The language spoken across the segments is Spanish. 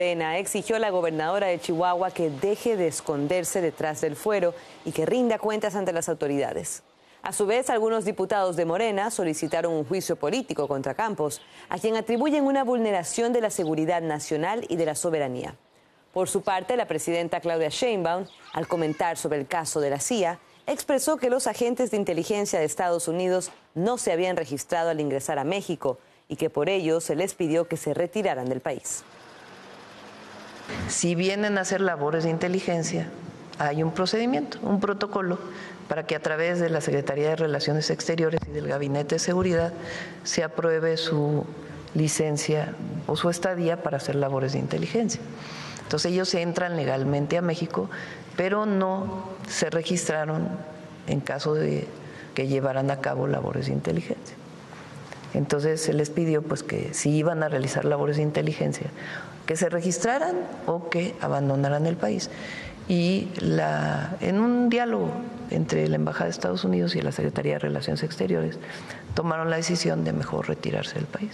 Morena exigió a la gobernadora de Chihuahua que deje de esconderse detrás del fuero y que rinda cuentas ante las autoridades. A su vez, algunos diputados de Morena solicitaron un juicio político contra Campos, a quien atribuyen una vulneración de la seguridad nacional y de la soberanía. Por su parte, la presidenta Claudia Sheinbaum, al comentar sobre el caso de la CIA, expresó que los agentes de inteligencia de Estados Unidos no se habían registrado al ingresar a México y que por ello se les pidió que se retiraran del país. Si vienen a hacer labores de inteligencia, hay un procedimiento, un protocolo, para que a través de la Secretaría de Relaciones Exteriores y del Gabinete de Seguridad se apruebe su licencia o su estadía para hacer labores de inteligencia. Entonces ellos entran legalmente a México, pero no se registraron en caso de que llevaran a cabo labores de inteligencia. Entonces se les pidió pues que si iban a realizar labores de inteligencia, que se registraran o que abandonaran el país. Y en un diálogo entre la Embajada de Estados Unidos y la Secretaría de Relaciones Exteriores, tomaron la decisión de mejor retirarse del país.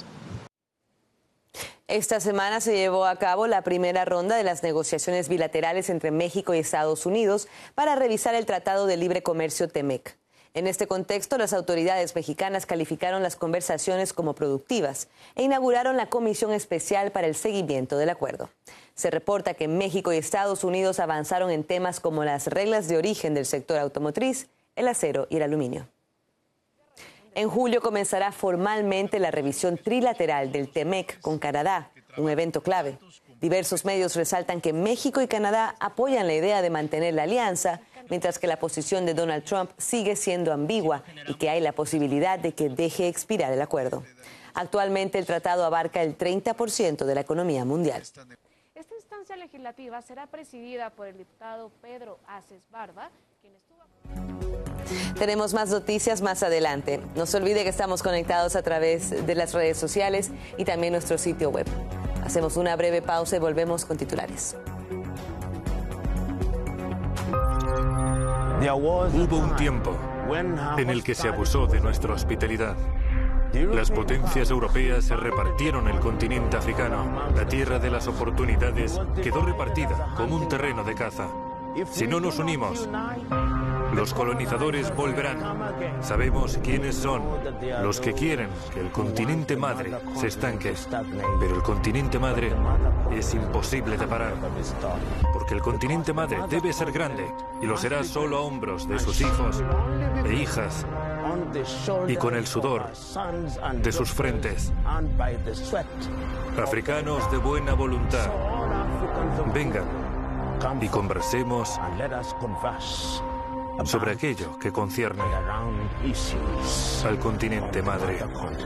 Esta semana se llevó a cabo la primera ronda de las negociaciones bilaterales entre México y Estados Unidos para revisar el Tratado de Libre Comercio TEMEC. En este contexto, las autoridades mexicanas calificaron las conversaciones como productivas e inauguraron la Comisión Especial para el Seguimiento del Acuerdo. Se reporta que México y Estados Unidos avanzaron en temas como las reglas de origen del sector automotriz, el acero y el aluminio. En julio comenzará formalmente la revisión trilateral del TEMEC con Canadá, un evento clave. Diversos medios resaltan que México y Canadá apoyan la idea de mantener la alianza, mientras que la posición de Donald Trump sigue siendo ambigua y que hay la posibilidad de que deje expirar el acuerdo. Actualmente el tratado abarca el 30% de la economía mundial. Esta instancia legislativa será presidida por el diputado Pedro Aces Barba, quien estuvo... Tenemos más noticias más adelante. No se olvide que estamos conectados a través de las redes sociales y también nuestro sitio web. Hacemos una breve pausa y volvemos con titulares. Hubo un tiempo en el que se abusó de nuestra hospitalidad. Las potencias europeas se repartieron el continente africano. La tierra de las oportunidades quedó repartida como un terreno de caza. Si no nos unimos, los colonizadores volverán. Sabemos quiénes son, los que quieren que el continente madre se estanque. Pero el continente madre es imposible de parar, porque el continente madre debe ser grande y lo será solo a hombros de sus hijos e hijas y con el sudor de sus frentes. Africanos de buena voluntad, vengan y conversemos sobre aquello que concierne al continente madre.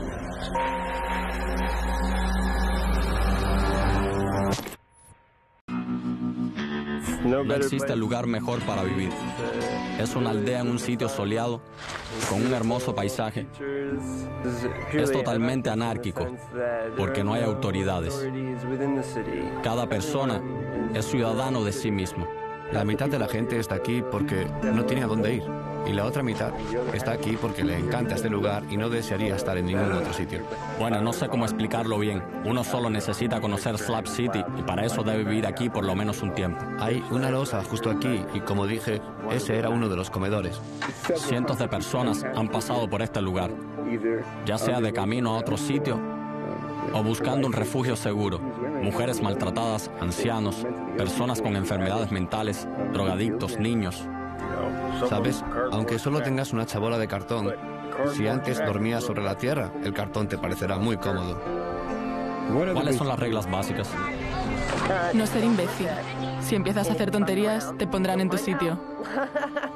No existe lugar mejor para vivir. Es una aldea en un sitio soleado, con un hermoso paisaje. Es totalmente anárquico, porque no hay autoridades. Cada persona es ciudadano de sí mismo. La mitad de la gente está aquí porque no tiene a dónde ir. Y la otra mitad está aquí porque le encanta este lugar y no desearía estar en ningún otro sitio. Bueno, no sé cómo explicarlo bien. Uno solo necesita conocer Slab City y para eso debe vivir aquí por lo menos un tiempo. Hay una losa justo aquí y, como dije, ese era uno de los comedores. Cientos de personas han pasado por este lugar, ya sea de camino a otro sitio o buscando un refugio seguro. Mujeres maltratadas, ancianos, personas con enfermedades mentales, drogadictos, niños. ¿Sabes? Aunque solo tengas una chabola de cartón, si antes dormías sobre la tierra, el cartón te parecerá muy cómodo. ¿Cuáles son las reglas básicas? No ser imbécil. Si empiezas a hacer tonterías, te pondrán en tu sitio.